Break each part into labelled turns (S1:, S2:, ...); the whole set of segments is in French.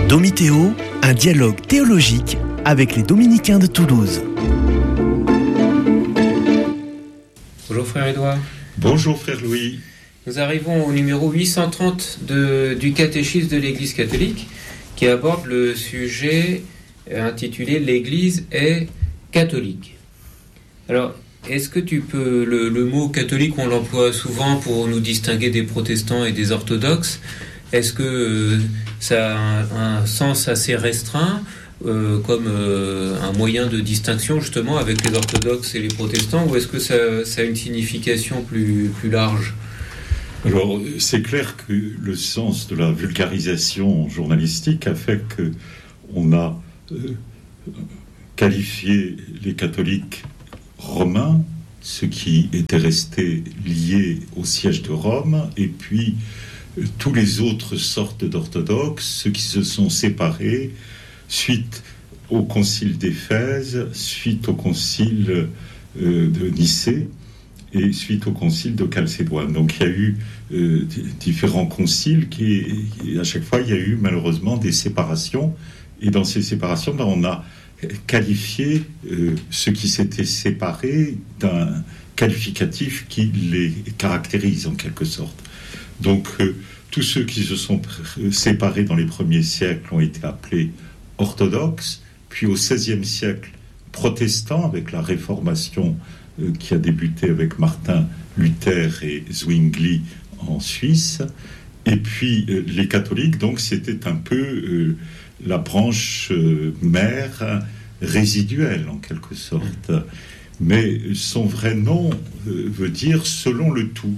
S1: Domitéo, un dialogue théologique avec les Dominicains de Toulouse.
S2: Bonjour frère Édouard.
S3: Bonjour frère Louis.
S2: Nous arrivons au numéro 830 du catéchisme de l'Église catholique qui aborde le sujet intitulé « L'Église est catholique ». Alors, est-ce que tu peux... Le mot catholique, on l'emploie souvent pour nous distinguer des protestants et des orthodoxes. Est-ce que ça a un sens assez restreint comme un moyen de distinction justement avec les orthodoxes et les protestants, ou est-ce que ça a une signification plus large ?
S3: Alors, c'est clair que le sens de la vulgarisation journalistique a fait qu'on a qualifié les catholiques romains, ceux qui étaient restés liés au siège de Rome, et puis tous les autres sortes d'orthodoxes, ceux qui se sont séparés suite au concile d'Éphèse, suite au concile de Nicée et suite au concile de Chalcédoine. Donc il y a eu différents conciles et à chaque fois il y a eu malheureusement des séparations, et dans ces séparations on a qualifié ceux qui s'étaient séparés d'un qualificatif qui les caractérise en quelque sorte. Donc tous ceux qui se sont séparés dans les premiers siècles ont été appelés orthodoxes, puis au XVIe siècle protestants avec la Réformation qui a débuté avec Martin Luther et Zwingli en Suisse, et puis les catholiques, donc c'était un peu la branche mère résiduelle en quelque sorte, mais son vrai nom veut dire selon le tout,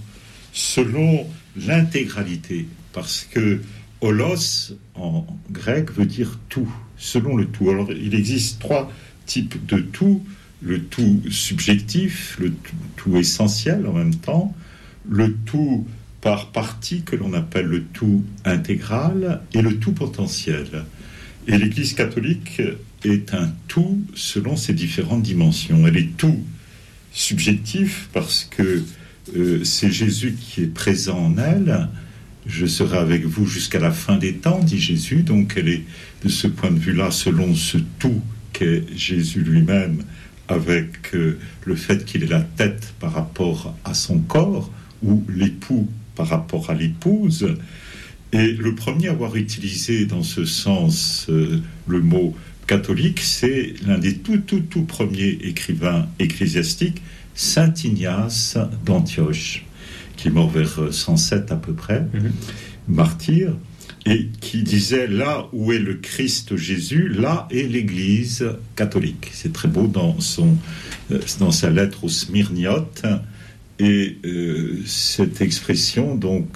S3: selon l'intégralité, parce que holos en grec veut dire tout, selon le tout. Alors il existe trois types de tout: le tout subjectif, le tout essentiel en même temps, le tout par partie que l'on appelle le tout intégral, et le tout potentiel. Et l'Église catholique est un tout selon ses différentes dimensions. Elle est tout subjectif parce que c'est Jésus qui est présent en elle. Je serai avec vous jusqu'à la fin des temps, dit Jésus. Donc elle est de ce point de vue-là, selon ce tout qu'est Jésus lui-même, avec le fait qu'il est la tête par rapport à son corps, ou l'époux par rapport à l'épouse. Et le premier à avoir utilisé dans ce sens le mot catholique, c'est l'un des tout premiers écrivains ecclésiastiques, Saint Ignace d'Antioche, qui est mort vers 107 à peu près, martyr, et qui disait: là où est le Christ Jésus, là est l'Église catholique. C'est très beau dans sa lettre aux Smyrniotes, et cette expression donc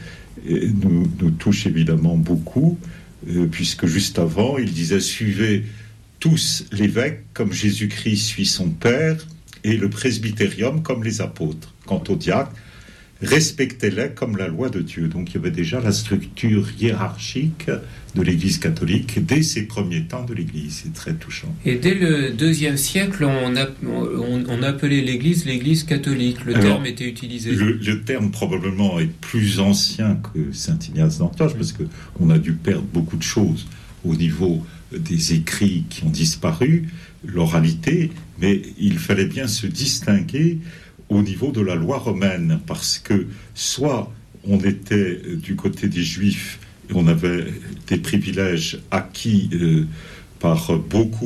S3: nous touche évidemment beaucoup, puisque juste avant il disait: suivez tous l'évêque comme Jésus-Christ suit son Père, et le presbytérium comme les apôtres. Quant aux diacres, respectez-les comme la loi de Dieu. Donc il y avait déjà la structure hiérarchique de l'Église catholique dès ces premiers temps de l'Église. C'est très touchant.
S2: Et dès le IIe siècle, on appelait l'Église catholique. Le terme était utilisé.
S3: Le terme probablement est plus ancien que Saint Ignace d'Antioche, parce qu'on a dû perdre beaucoup de choses au niveau des écrits qui ont disparu, l'oralité, mais il fallait bien se distinguer au niveau de la loi romaine, parce que soit on était du côté des Juifs et on avait des privilèges acquis par beaucoup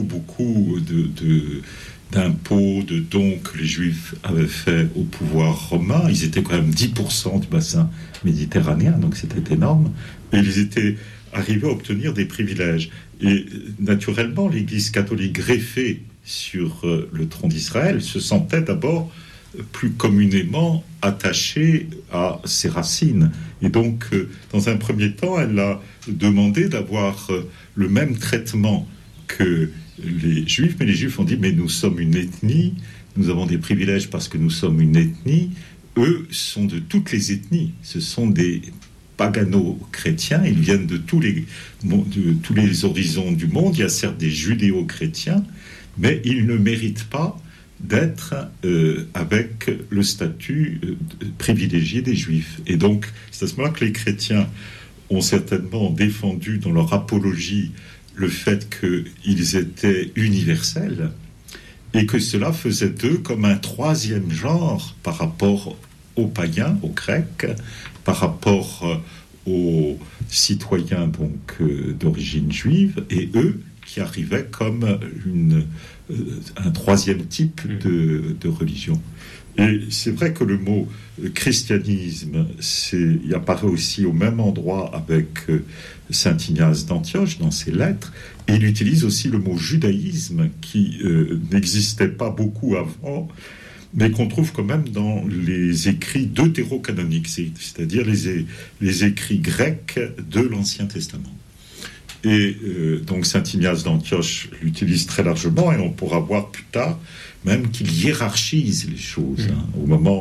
S3: d'impôts, de dons que les Juifs avaient fait au pouvoir romain. Ils étaient quand même 10% du bassin méditerranéen, donc c'était énorme, et ils étaient arrivés à obtenir des privilèges. Et naturellement, l'Église catholique greffée sur le trône d'Israël se sentait d'abord plus communément attachée à ses racines. Et donc, dans un premier temps, elle a demandé d'avoir le même traitement que les Juifs. Mais les Juifs ont dit: mais nous sommes une ethnie, nous avons des privilèges parce que nous sommes une ethnie. Eux sont de toutes les ethnies. Ce sont des pagano-chrétiens, ils viennent de tous les horizons du monde. Il y a certes des judéo-chrétiens, mais ils ne méritent pas d'être avec le statut privilégié des Juifs. Et donc, c'est à ce moment-là que les chrétiens ont certainement défendu dans leur apologie le fait qu'ils étaient universels et que cela faisait d'eux comme un troisième genre par rapport aux païens, aux Grecs, par rapport aux citoyens donc d'origine juive, et eux qui arrivaient comme un troisième type de religion. Et c'est vrai que le mot christianisme, il apparaît aussi au même endroit avec saint Ignace d'Antioche dans ses lettres, et il utilise aussi le mot judaïsme qui n'existait pas beaucoup avant, mais qu'on trouve quand même dans les écrits deutérocanoniques, c'est-à-dire les écrits grecs de l'Ancien Testament. Et donc saint Ignace d'Antioche l'utilise très largement, et on pourra voir plus tard même qu'il hiérarchise les choses. Au moment